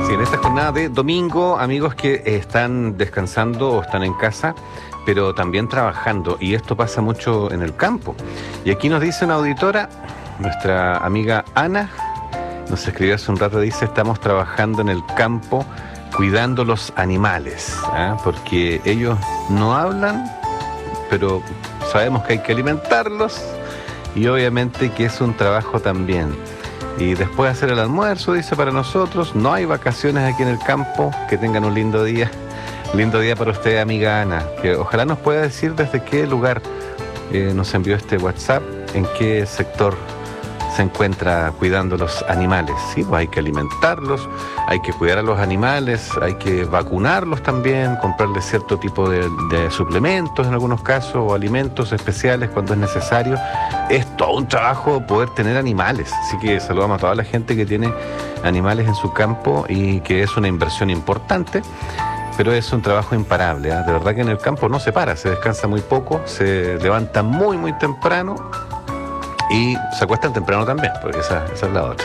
Sí, en esta jornada de domingo, amigos que están descansando o están en casa, pero también trabajando, y esto pasa mucho en el campo. Y aquí nos dice una auditora, nuestra amiga Ana, nos escribió hace un rato, dice, estamos trabajando en el campo cuidando los animales, porque ellos no hablan, pero sabemos que hay que alimentarlos, y obviamente que es un trabajo también. Y después de hacer el almuerzo, dice, para nosotros no hay vacaciones aquí en el campo. Que tengan un lindo día para usted, amiga Ana, que ojalá nos pueda decir desde qué lugar nos envió este WhatsApp, en qué sector se encuentra cuidando los animales. Sí, pues hay que alimentarlos, hay que cuidar a los animales, hay que vacunarlos también, comprarles cierto tipo de suplementos en algunos casos, o alimentos especiales cuando es necesario. Es todo un trabajo poder tener animales, así que saludamos a toda la gente que tiene animales en su campo y que es una inversión importante, pero es un trabajo imparable, De verdad que en el campo no se para, se descansa muy poco, se levanta muy muy temprano y se acuestan temprano también, porque esa es la otra,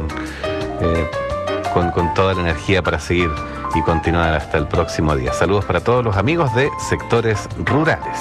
con toda la energía para seguir y continuar hasta el próximo día. Saludos para todos los amigos de sectores rurales.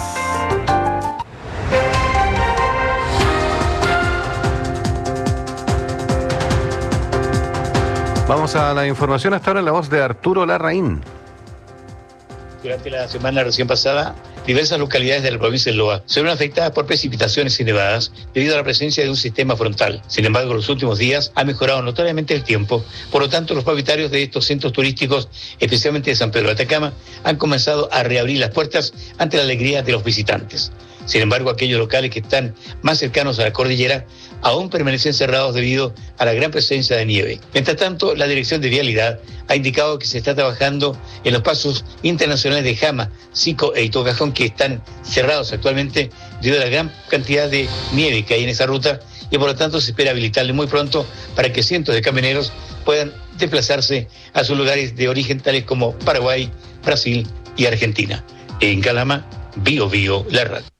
Vamos a la información hasta ahora en la voz de Arturo Larraín. Durante la semana recién pasada, diversas localidades de la provincia de Loa se vieron afectadas por precipitaciones y nevadas debido a la presencia de un sistema frontal. Sin embargo, los últimos días ha mejorado notoriamente el tiempo. Por lo tanto, los propietarios de estos centros turísticos, especialmente de San Pedro de Atacama, han comenzado a reabrir las puertas ante la alegría de los visitantes. Sin embargo, aquellos locales que están más cercanos a la cordillera aún permanecen cerrados debido a la gran presencia de nieve. Mientras tanto, la Dirección de Vialidad ha indicado que se está trabajando en los pasos internacionales de Jama, Sico e Itogajón, que están cerrados actualmente debido a la gran cantidad de nieve que hay en esa ruta, y por lo tanto se espera habilitarle muy pronto para que cientos de camioneros puedan desplazarse a sus lugares de origen, tales como Paraguay, Brasil y Argentina. En Calama, Bio Bio, la radio.